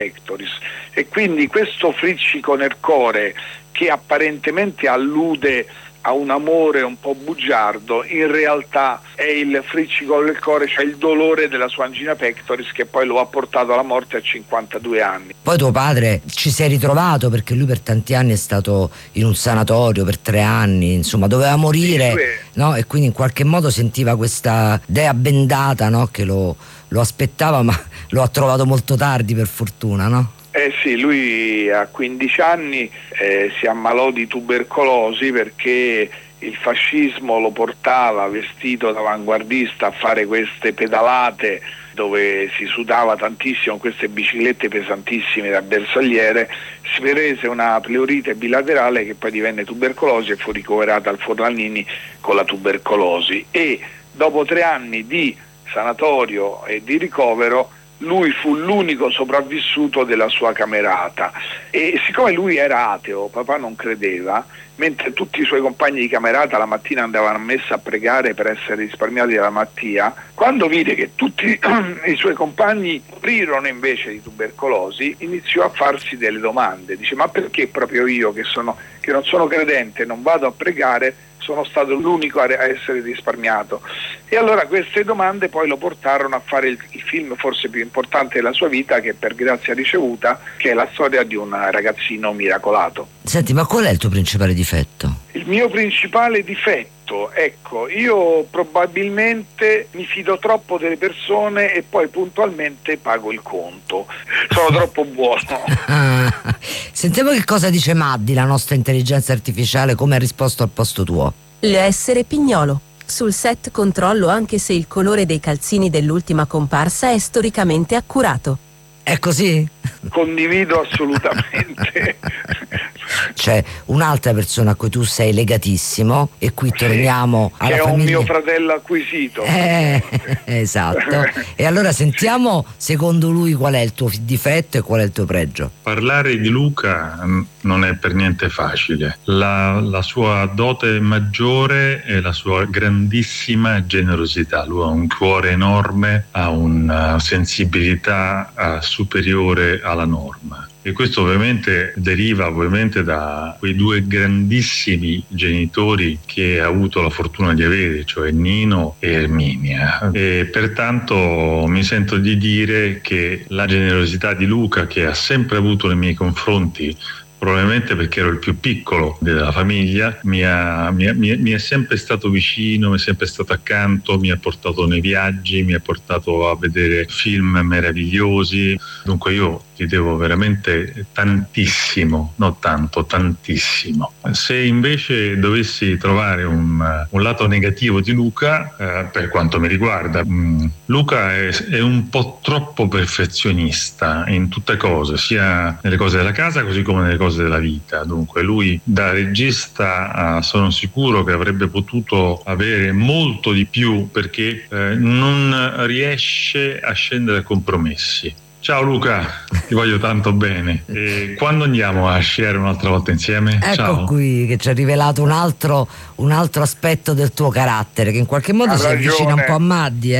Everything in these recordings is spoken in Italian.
pectoris, e quindi questo friccico nel core, che apparentemente allude a un amore un po' bugiardo, in realtà è il friccico del core, cioè il dolore della sua angina pectoris, che poi lo ha portato alla morte a 52 anni. Poi tuo padre ci si è ritrovato, perché lui per tanti anni è stato in un sanatorio per 3 anni, insomma doveva morire, no? E quindi in qualche modo sentiva questa dea bendata, no? Che lo aspettava, ma lo ha trovato molto tardi, per fortuna, no? Sì, lui a 15 anni si ammalò di tubercolosi, perché il fascismo lo portava vestito da avanguardista a fare queste pedalate dove si sudava tantissimo, queste biciclette pesantissime da bersagliere. Si prese una pleurite bilaterale che poi divenne tubercolosi e fu ricoverata al Forlanini con la tubercolosi, e dopo 3 anni di sanatorio e di ricovero lui fu l'unico sopravvissuto della sua camerata, e siccome lui era ateo, papà non credeva, mentre tutti i suoi compagni di camerata la mattina andavano a messa a pregare per essere risparmiati dalla malattia, quando vide che tutti i suoi compagni morirono invece di tubercolosi, iniziò a farsi delle domande. Dice: ma perché proprio io, che non sono credente, non vado a pregare, sono stato l'unico a essere risparmiato? E allora queste domande poi lo portarono a fare il film forse più importante della sua vita, che per grazia ricevuta, che è la storia di un ragazzino miracolato. Senti, ma qual è il tuo principale difetto? Il mio principale difetto, ecco, io probabilmente mi fido troppo delle persone e poi puntualmente pago il conto. Sono troppo buono. Sentiamo che cosa dice Maddi, la nostra intelligenza artificiale, come ha risposto al posto tuo. L'essere Pignolo. Sul set controllo anche se il colore dei calzini dell'ultima comparsa è storicamente accurato. È così? Condivido assolutamente. C'è un'altra persona a cui tu sei legatissimo, e qui torniamo alla che è famiglia. un mio fratello acquisito. Esatto. E allora sentiamo, secondo lui, qual è il tuo difetto e qual è il tuo pregio. Parlare di Luca non è per niente facile. La sua dote maggiore è la sua grandissima generosità. Lui ha un cuore enorme, ha una sensibilità superiore alla norma, e questo ovviamente deriva da quei 2 grandissimi genitori che ha avuto la fortuna di avere, cioè Nino e Erminia, e pertanto mi sento di dire che la generosità di Luca, che ha sempre avuto nei miei confronti, probabilmente perché ero il più piccolo della famiglia, mi è sempre stato vicino, mi è sempre stato accanto, mi ha portato nei viaggi, mi ha portato a vedere film meravigliosi. Dunque io ti devo veramente tantissimo, non tanto, tantissimo. Se invece dovessi trovare un lato negativo di Luca, per quanto mi riguarda, Luca è un po' troppo perfezionista in tutte cose, sia nelle cose della casa così come nelle cose della vita. Dunque lui da regista sono sicuro che avrebbe potuto avere molto di più, perché non riesce a scendere a compromessi. Ciao Luca, ti voglio tanto bene. E quando andiamo a sciare un'altra volta insieme? Ecco. Ciao. Qui che ci ha rivelato un altro aspetto del tuo carattere, che in qualche modo si avvicina un po' a Maddi,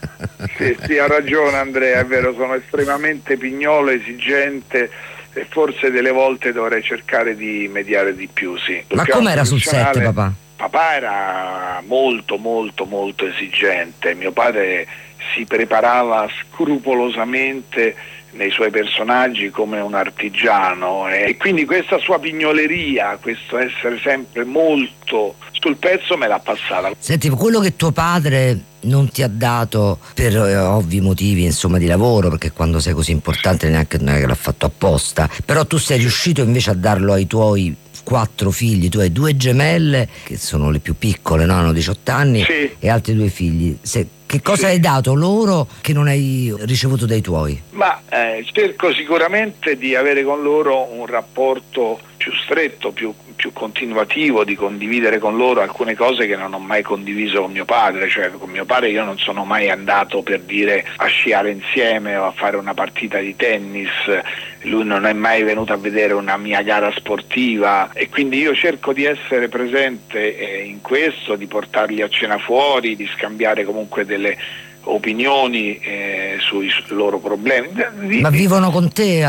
Sì, ha ragione Andrea, è vero, sono estremamente pignolo, esigente, e forse delle volte dovrei cercare di mediare di più, sì. Ma com'era sul set, papà? Papà era molto molto molto esigente. Mio padre si preparava scrupolosamente nei suoi personaggi come un artigiano, e quindi questa sua pignoleria, questo essere sempre molto sul pezzo, me l'ha passata. Senti, quello che tuo padre non ti ha dato per ovvi motivi, insomma, di lavoro, perché quando sei così importante neanche non è che l'ha fatto apposta, però tu sei riuscito invece a darlo ai tuoi 4 figli. Tu hai 2 gemelle che sono le più piccole, no? Hanno 18 anni, sì, e altri 2 figli. Che cosa hai dato loro che non hai ricevuto dai tuoi? Ma cerco sicuramente di avere con loro un rapporto più stretto, più continuativo, di condividere con loro alcune cose che non ho mai condiviso con mio padre. Cioè, con mio padre io non sono mai andato, per dire, a sciare insieme o a fare una partita di tennis, lui non è mai venuto a vedere una mia gara sportiva, e quindi io cerco di essere presente in questo, di portarli a cena fuori, di scambiare comunque delle opinioni sui loro problemi. Ma vivono con te